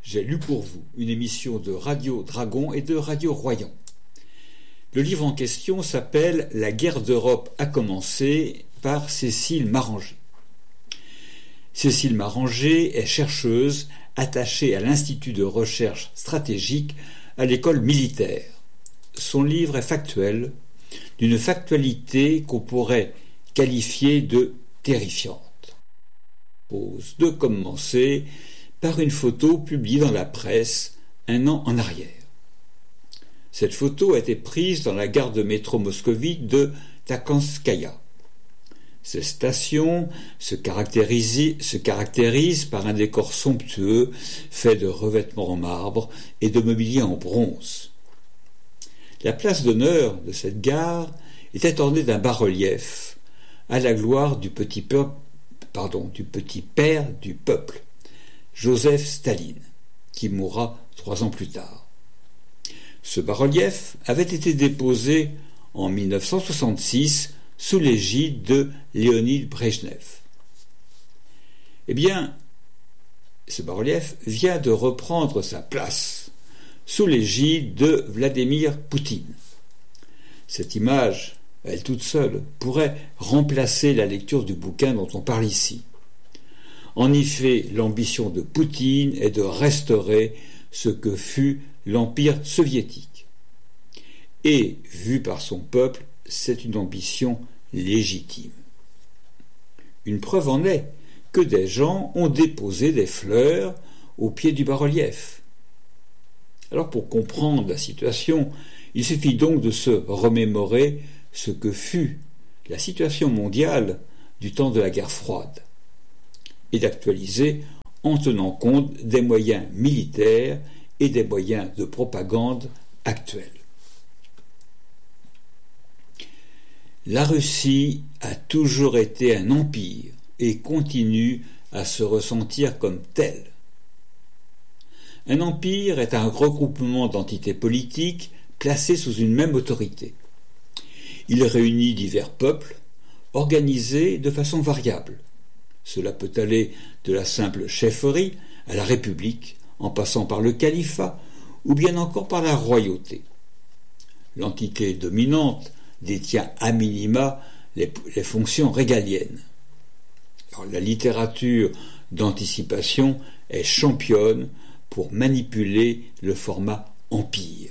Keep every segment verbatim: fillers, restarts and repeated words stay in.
J'ai lu pour vous une émission de Radio Dragon et de Radio Royan. Le livre en question s'appelle « La guerre d'Europe a commencé » par Cécile Maranger. Cécile Maranger est chercheuse attachée à l'Institut de recherche stratégique à l'école militaire. Son livre est factuel, d'une factualité qu'on pourrait qualifier de terrifiante. Pose de commencer par une photo publiée dans la presse un an en arrière. Cette photo a été prise dans la gare de métro moscovite de Takhanskaya. Cette station se caractérise, se caractérise par un décor somptueux fait de revêtements en marbre et de mobilier en bronze. La place d'honneur de cette gare était ornée d'un bas-relief à la gloire du petit, peuple, pardon, du petit père du peuple, Joseph Staline, qui mourra trois ans plus tard. Ce bas-relief avait été déposé en mille neuf cent soixante-six sous l'égide de Léonid Brejnev. Eh bien, ce bas-relief vient de reprendre sa place sous l'égide de Vladimir Poutine. Cette image, elle toute seule, pourrait remplacer la lecture du bouquin dont on parle ici. En effet, l'ambition de Poutine est de restaurer ce que fut l'Empire soviétique. Et, vu par son peuple, c'est une ambition légitime. Une preuve en est que des gens ont déposé des fleurs au pied du bas-relief. Alors, pour comprendre la situation, il suffit donc de se remémorer ce que fut la situation mondiale du temps de la guerre froide, et d'actualiser en tenant compte des moyens militaires et des moyens de propagande actuels. La Russie a toujours été un empire et continue à se ressentir comme tel. Un empire est un regroupement d'entités politiques placées sous une même autorité. Il réunit divers peuples, organisés de façon variable. Cela peut aller de la simple chefferie à la république, en passant par le califat, ou bien encore par la royauté. L'entité dominante détient à minima les, les fonctions régaliennes. Alors, la littérature d'anticipation est championne pour manipuler le format empire.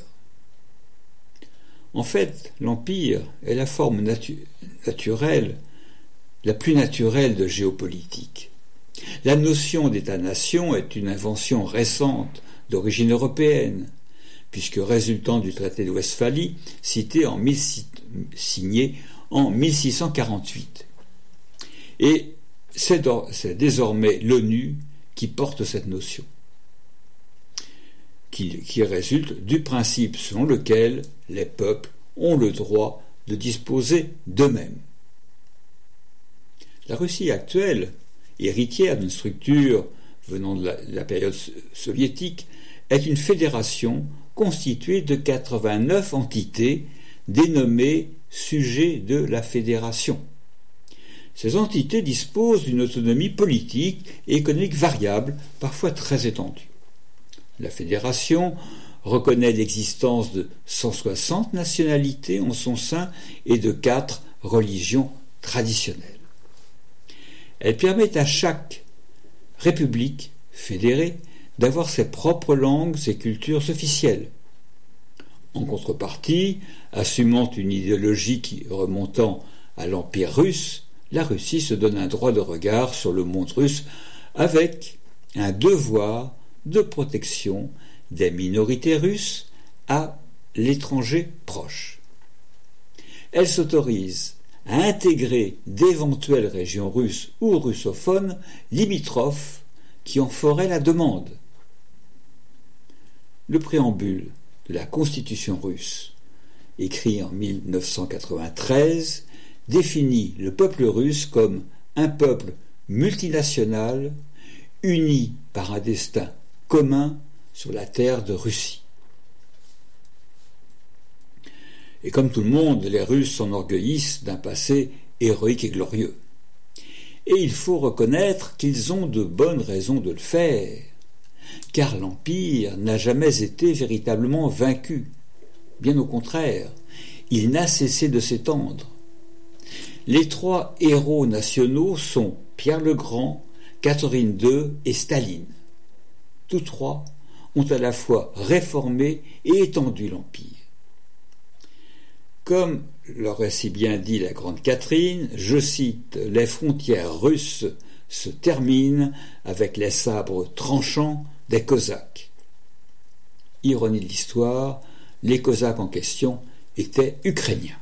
En fait, l'empire est la forme natu- naturelle la plus naturelle de géopolitique. La notion d'État-nation est une invention récente d'origine européenne, puisque résultant du traité de Westphalie, cité en mille, signé en mille six cent quarante-huit. Et c'est, do, c'est désormais l'ONU qui porte cette notion, qui, qui résulte du principe selon lequel les peuples ont le droit de disposer d'eux-mêmes. La Russie actuelle, héritière d'une structure venant de la, de la période soviétique, est une fédération constituée de quatre-vingt-neuf entités dénommées sujets de la fédération. Ces entités disposent d'une autonomie politique et économique variable, parfois très étendue. La fédération reconnaît l'existence de cent soixante nationalités en son sein et de quatre religions traditionnelles. Elle permet à chaque république fédérée d'avoir ses propres langues et cultures officielles. En contrepartie, assumant une idéologie qui, remontant à l'Empire russe, la Russie se donne un droit de regard sur le monde russe avec un devoir de protection des minorités russes à l'étranger proche. Elle s'autorise à intégrer d'éventuelles régions russes ou russophones limitrophes qui en feraient la demande. Le préambule de la Constitution russe, écrit en mille neuf cent quatre-vingt-treize, définit le peuple russe comme un peuple multinational uni par un destin commun sur la terre de Russie. Et comme tout le monde, les Russes s'enorgueillissent d'un passé héroïque et glorieux. Et il faut reconnaître qu'ils ont de bonnes raisons de le faire. car l'Empire n'a jamais été véritablement vaincu. Bien au contraire, il n'a cessé de s'étendre. Les trois héros nationaux sont Pierre le Grand, Catherine deux et Staline. Tous trois ont à la fois réformé et étendu l'Empire. Comme l'aurait si bien dit la grande Catherine, je cite, « Les frontières russes se terminent avec les sabres tranchants des Cosaques. » Ironie de l'histoire, les Cosaques en question étaient ukrainiens.